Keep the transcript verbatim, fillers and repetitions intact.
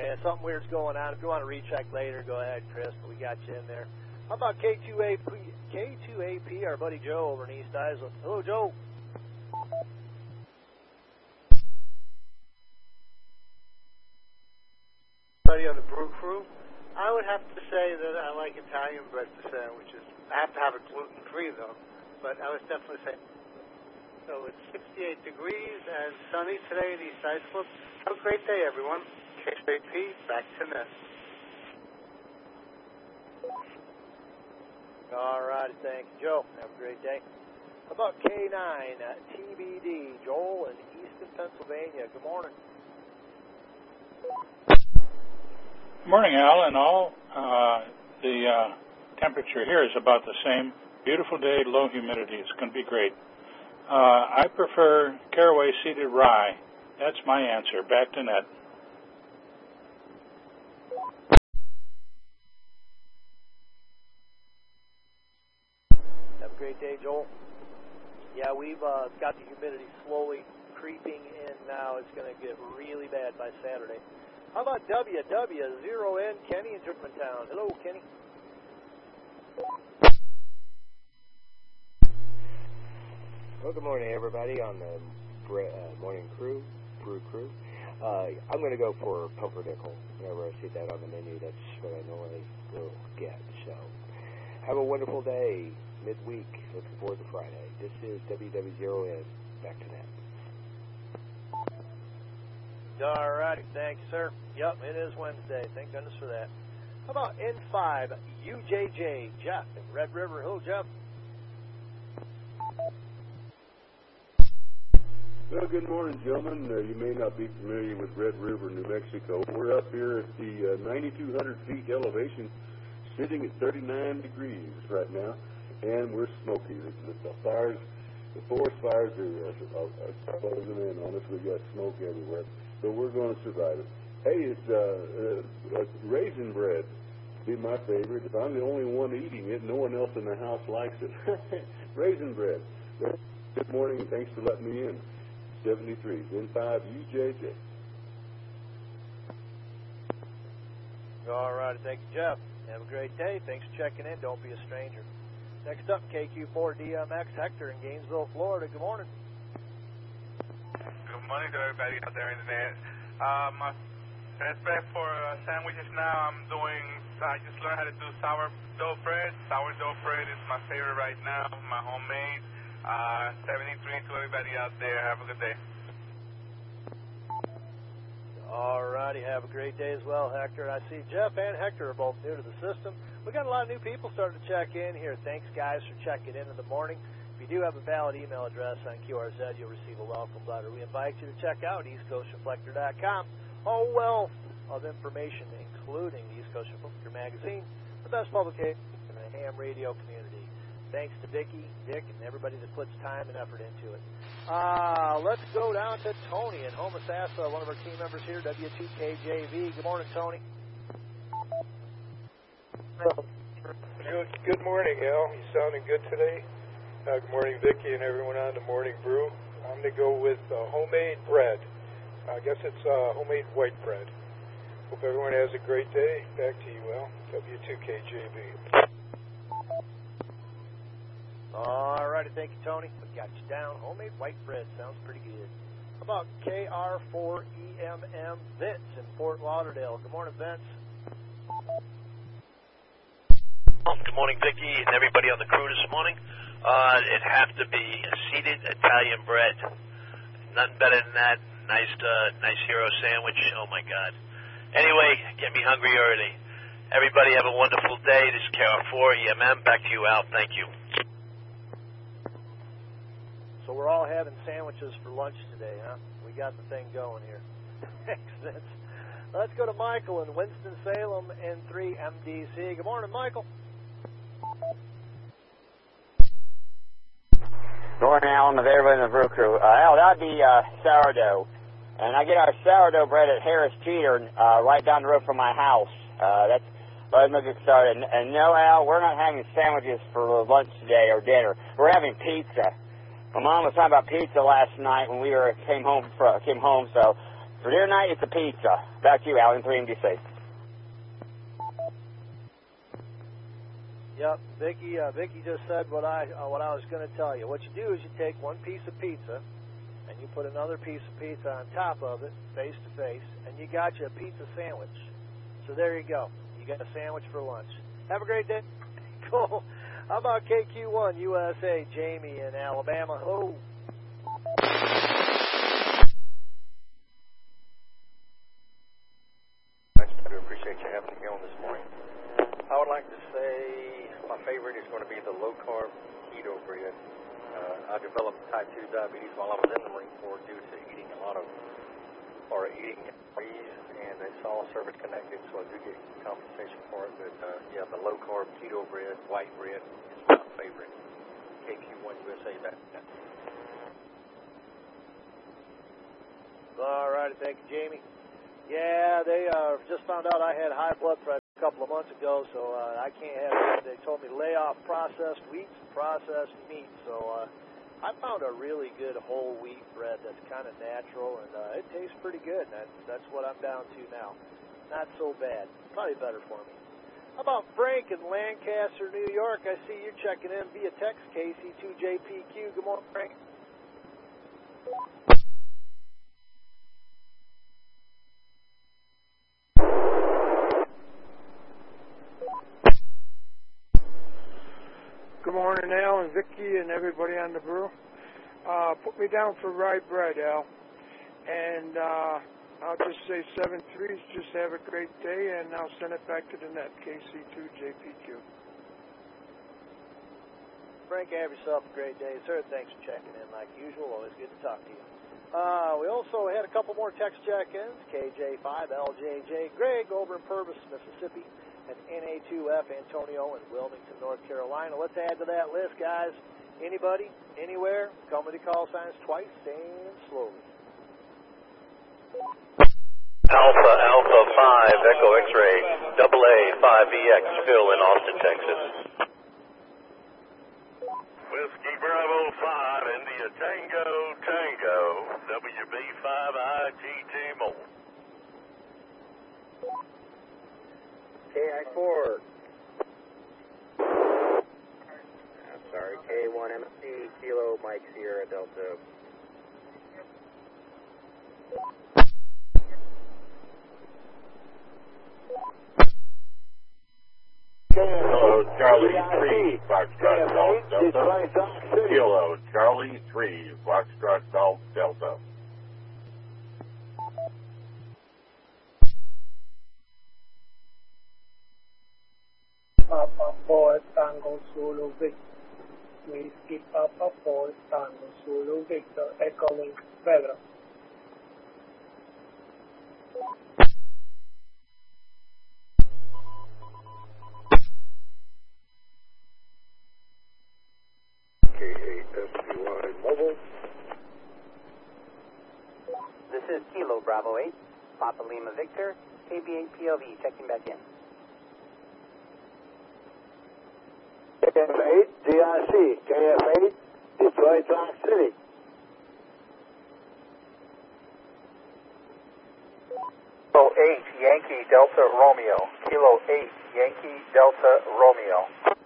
yeah, something weird's going on. If you want to recheck later, go ahead, Chris. But we got you in there. How about K two A P, K two A P, our buddy Joe over in East Islip? Hello, Joe. Buddy on the Brew Crew. I would have to say that I like Italian breakfast sandwiches. I have to have it gluten-free, though. But I would definitely say. So it's sixty-eight degrees and sunny today in East Islip. Have a great day, everyone. K two A P, back to net. All right, thank you, Joe. Have a great day. How about K nine uh, T B D, Joel in Easton, Pennsylvania? Good morning. Good morning, Al, and all. Uh, the uh, temperature here is about the same. Beautiful day, low humidity. It's going to be great. Uh, I prefer caraway seeded rye. That's my answer. Back to net. Have a great day, Joel. Yeah, we've uh, got the humidity slowly creeping in now. It's going to get really bad by Saturday. How about W W zero N Kenny in Germantown? Hello, Kenny. Well, good morning, everybody on the uh, morning crew, brew crew. Uh, I'm going to go for pumpernickel. Whenever I see that on the menu, that's what I normally will get. So, have a wonderful day, midweek. Looking forward to Friday. This is W W zero N. Back to that. All righty, thank you, sir. Yep, it is Wednesday. Thank goodness for that. How about N five U J J, Jeff in Red River? Hello, Jeff. Well, good morning, gentlemen. Uh, you may not be familiar with Red River, New Mexico. We're up here at the uh, ninety-two hundred feet elevation, sitting at thirty-nine degrees right now, and we're smoky. The, the fires, the forest fires are, are, are closing in on us. We've got smoke everywhere, but we're going to survive it. Hey, it's uh, uh, uh, raisin bread. Be my favorite. If I'm the only one eating it, no one else in the house likes it. Raisin bread. Well, good morning, and thanks for letting me in. seventy-three, N five U J J. All right, thank you, Jeff. Have a great day. Thanks for checking in. Don't be a stranger. Next up, K Q four D M X, Hector in Gainesville, Florida. Good morning. Good morning to everybody out there in the net. Um, my best for uh, sandwiches now, I'm doing, I just learned how to do sourdough bread. Sourdough bread is my favorite right now, my homemade. Uh, seventy-three to everybody out there. Have a good day. All righty. Have a great day as well, Hector. I see Jeff and Hector are both new to the system. We got a lot of new people starting to check in here. Thanks, guys, for checking in in the morning. If you do have a valid email address on Q R Z, you'll receive a welcome letter. We invite you to check out east coast reflector dot com. A wealth of information, including the East Coast Reflector magazine, the best publication in the ham radio community. Thanks to Vicki, Dick, and everybody that puts time and effort into it. Uh, let's go down to Tony in Homosassa, one of our team members here, W two K J V. Good morning, Tony. Good morning, Al. You sounding good today? Uh, good morning, Vicki, and everyone on the Morning Brew. I'm going to go with uh, homemade bread. I guess it's uh, homemade white bread. Hope everyone has a great day. Back to you, Al. W two K J V. All righty, thank you, Tony. We got you down. Homemade white bread sounds pretty good. How about K R four E M M Vince in Fort Lauderdale? Good morning, Vince. Good morning, Vicki, and everybody on the crew this morning. Uh, it'd have to be a seeded Italian bread. Nothing better than that. Nice, uh, nice hero sandwich. Oh my God. Anyway, get me hungry early. Everybody have a wonderful day. This is K R four E M M. Back to you, Al. Thank you. So we're all having sandwiches for lunch today, huh? We got the thing going here. Thanks, Vince. Let's go to Michael in Winston-Salem, N three M D C. Good morning, Michael. Good morning, Alan, of everybody in the Brew Crew. Uh, Al, that'd be uh, sourdough. And I get our sourdough bread at Harris Teeter, uh, right down the road from my house. Uh, that's let's make it started. And, and no, Al, we're not having sandwiches for lunch today or dinner. We're having pizza. My mom was talking about pizza last night when we were came home. For, came home, so For dinner tonight, it's a pizza. Back to you, Alan, three M D C. Yep, Vicky. Uh, Vicky just said what I uh, what I was going to tell you. What you do is you take one piece of pizza, and you put another piece of pizza on top of it, face to face, and you got you a pizza sandwich. So there you go. You got a sandwich for lunch. Have a great day. Cool. How about K Q one U S A, Jamie in Alabama? Oh. I do appreciate you having me on this morning. I would like to say my favorite is going to be the low-carb keto bread. Uh, I developed type two diabetes while I was in the Marine Corps due to eating a lot of, or eating grease, and it's all service connected, so I do get compensation for it. But uh, yeah, the low-carb keto bread, white bread, is my favorite. K Q one U S A back. All right, thank you, Jamie. Yeah, they uh, just found out I had high blood pressure a couple of months ago, so uh, I can't have it. They told me to lay off processed wheats and processed meat. So uh, I found a really good whole wheat bread that's kind of natural, and uh, it tastes pretty good. And that's, that's what I'm down to now. Not so bad. Probably better for me. How about Frank in Lancaster, New York? I see you're checking in via text, K C two J P Q. Good morning, Frank. Good morning, Al and Vicky and everybody on the brew. Uh, put me down for rye bread, Al. And uh, I'll just say seven threes. Just have a great day, and I'll send it back to the net. K C two J P Q. Frank, have yourself a great day, sir. Thanks for checking in like usual. Always good to talk to you. Uh, we also had a couple more text check-ins. K J five L J J Greg over in Purvis, Mississippi. And N A two F Antonio in Wilmington, North Carolina. Let's add to that list, guys. Anybody, anywhere, come with the call signs twice and slowly. Alpha, Alpha five, Echo X-Ray, double A five V X, Phil in Austin, Texas. Whiskey Bravo five, India Tango, Tango, W B five I G T Mole. K I four. I'm sorry, K one M C, Kilo Mike Sierra Delta. Kilo Charlie three, Foxtrot Golf Delta. Kilo Charlie three, Foxtrot Golf Delta. Papa four Tango Zulu Victor. Whiskey Papa four Tango Zulu Victor. Echo Link Pedro. K eight S P Y Mobile. This is Kilo Bravo eight, Papa Lima Victor, K B eight P L V, checking back in. K F eight, D I C, K F eight, Detroit Rock City. Kilo eight, Yankee Delta Romeo. Kilo eight, Yankee Delta Romeo.